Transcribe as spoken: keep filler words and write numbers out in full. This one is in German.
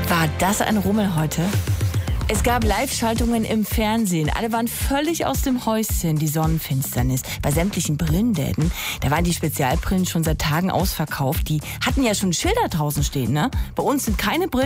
War das ein Rummel heute? Es gab Live-Schaltungen im Fernsehen. Alle waren völlig aus dem Häuschen. Die Sonnenfinsternis. Bei sämtlichen Brillenläden, da waren die Spezialbrillen schon seit Tagen ausverkauft. Die hatten ja schon Schilder draußen stehen, ne? Bei uns sind keine Brillen